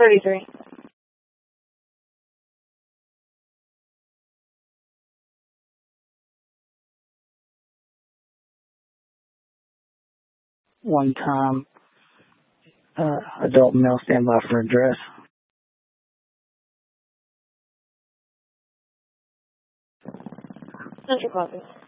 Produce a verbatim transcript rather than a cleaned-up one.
thirty-three. One time, uh, adult male standby for address. Central copy.